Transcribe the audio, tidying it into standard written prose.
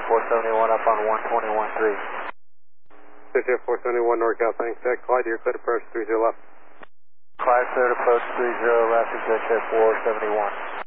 Jet 471 up on 121.3. Jet 471 NorCal, thanks. Clyde, you're clear to approach 30 left. Clyde, clear to approach 30 left, Jet 471.